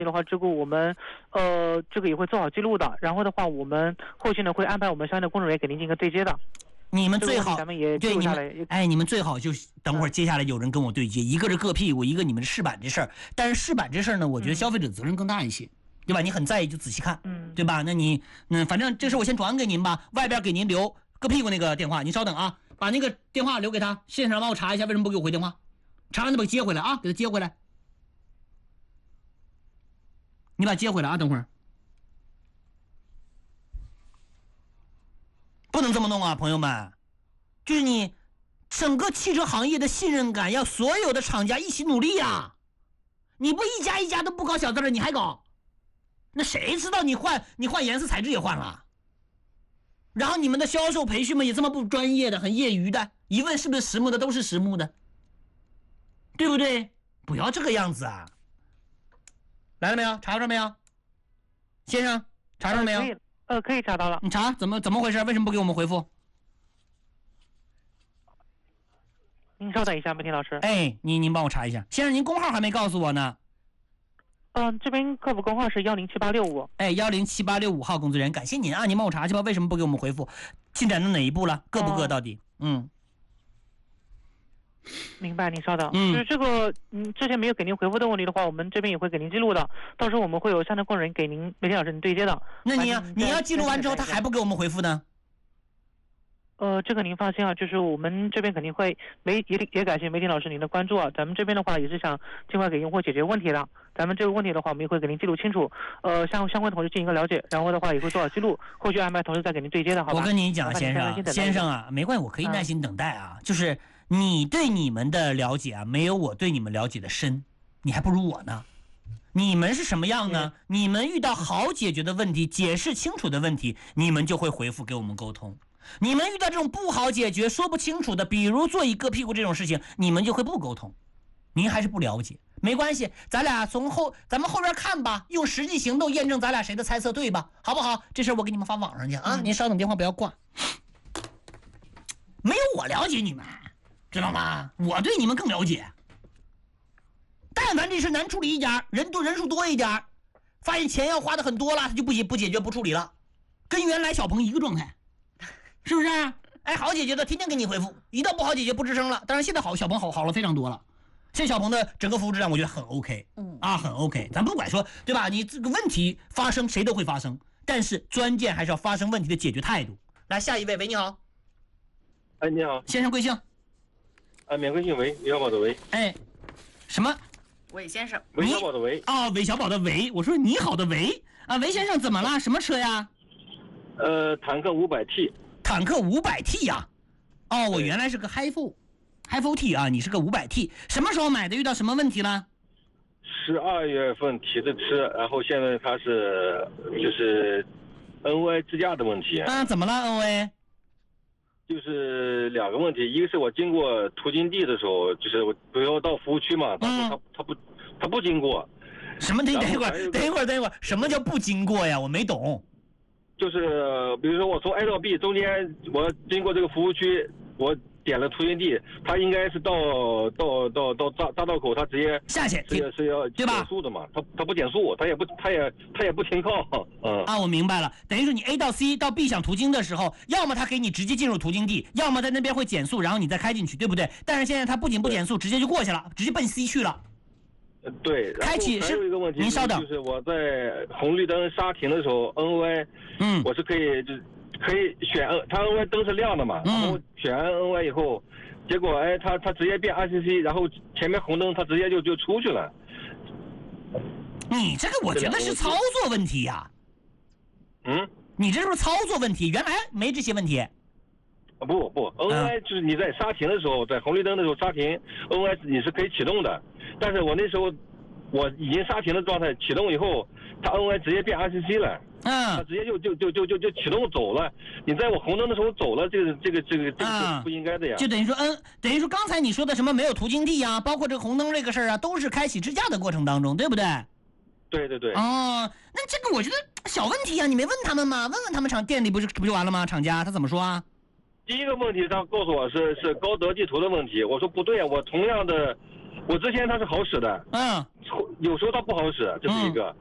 的话，这个我们这个也会做好记录的。然后的话，我们后续呢会安排我们相应的工作人员给您进行一个对接的。 你们最好咱们也对你们最好就等会儿接下来有人跟我对接，一个是硌屁股，一个你们试版这事儿。但是试版这事儿呢，我觉得消费者责任更大一些，对吧？你很在意就仔细看，对吧？那反正这事我先转给您吧，外边给您留硌屁股那个电话，您稍等啊，把那个电话留给他，线上帮我查一下为什么不给我回电话，查完再把接回来啊，给他接回来。你把接回来啊，等会儿。不能这么弄啊，朋友们，就是你整个汽车行业的信任感要所有的厂家一起努力啊！你不一家一家都不搞小字了，你还搞，那谁知道你换颜色材质也换了？然后你们的销售培训们也这么不专业的，很业余的，一问是不是实木的都是实木的，对不对？不要这个样子啊！来了没有？查到没有？先生，查到没有？ 可以查到了。 你查怎么回事？为什么不给我们回复？ 您稍等一下，梅婷老师。 哎，您帮我查一下，先生，您工号还没告诉我呢。 这边客服工号是107865。 哎，107865号工作人员，感谢您啊，您帮我查去吧，为什么不给我们回复？进展到哪一步了？硌不硌到底？ 明白，您稍等。就是这个，之前没有给您回复的问题的话，我们这边也会给您记录的。到时候我们会有相关工作人员给您梅婷老师您对接的。 那你要记录完之后，他还不给我们回复呢？ 这个您放心啊，就是我们这边肯定会也感谢梅婷老师您的关注啊。咱们这边的话也是想尽快给用户解决问题的。咱们这个问题的话，我们也会给您记录清楚，相关同事进行一个了解，然后的话也会做好记录，后续安排同事再给您对接的，好吧？ 我跟您讲，先生啊，没关系，我可以耐心等待啊。就是你对你们的了解啊，没有我对你们了解的深，你还不如我呢。你们是什么样呢？你们遇到好解决的问题，解释清楚的问题，你们就会回复给我们沟通。你们遇到这种不好解决、说不清楚的，比如座椅硌屁股这种事情，你们就会不沟通。您还是不了解，没关系，咱们后边看吧，用实际行动验证咱俩谁的猜测对吧？好不好？这事我给你们发网上去啊，您稍等，电话不要挂。没有我了解你们，知道吗？我对你们更了解。但凡这事难处理一点，人数多一点，发现钱要花的很多了，他就不解决不处理了，跟原来小鹏一个状态。是不是？哎，好解决的，天天给你回复。一到不好解决，不吱声了。当然，现在小鹏好了非常多了。现在小鹏的整个服务质量，我觉得很 OK。很 OK。咱不管说，对吧？你这个问题发生，谁都会发生。但是关键还是要发生问题的解决态度。来，下一位，喂，你好。 哎，你好， 先生贵姓？ 免贵姓韦，韦小宝的韦。 哎，什么？ 韦先生。 韦小宝的韦。 韦小宝的韦。我说你好的韦啊，韦先生怎么了？什么车呀？ 坦克500T。 坦克500T 呀，我原来是个 Hi4T 啊，你是个500T， 什么时候买的？遇到什么问题了 ？12月份提的车，然后现在它是就是 NOA 支架的问题。 怎么了 NOA？ 就是2个问题，一个是我经过途经地的时候，就是我比如说到服务区嘛，他不经过。 什么？等一会儿，什么叫不经过呀？我没懂。 就是比如说我从 A 到 B 中间，我经过这个服务区，我点了途经地，他应该是到匝道口，他直接下去是要对吧？ 减速的嘛，他不减速，他也不停靠。 我明白了，等于说你 A 到 C 到 B 想途经的时候，要么他给你直接进入途经地，要么在那边会减速，然后你再开进去，对不对？但是现在他不仅不减速，直接就过去了，直接奔 C 去了。 对， 开启是。 还有一个问题， 您稍等， 就是我在红绿灯刹停的时候 ，NOA，我是可以选它 NOA 灯是亮的嘛，然后选 NOA 以后，结果它直接变 RCC， 然后前面红灯它直接就出去了。 你这个我觉得是操作问题呀。你这是不是操作问题？原来没这些问题。 不 ，NOA 就是你在刹停的时候，在红绿灯的时候刹停 ，NOA 你是可以启动的。但是我那时候我已经刹停的状态，启动以后，它 NOA 直接变 RCC 了，它直接就启动走了。你在我红灯的时候走了，这个不应该的呀。 就等于说刚才你说的什么没有途经地啊，包括这个红灯这个事儿啊，都是开启支架的过程当中，对不对？ 对。 那这个我觉得小问题啊，你没问他们吗？问问他们店里不就完了吗？厂家他怎么说啊？第一个问题他告诉我是高德地图的问题，我说不对啊，我同样的我之前它是好使的， 嗯， 有时候它不好使，这是一个。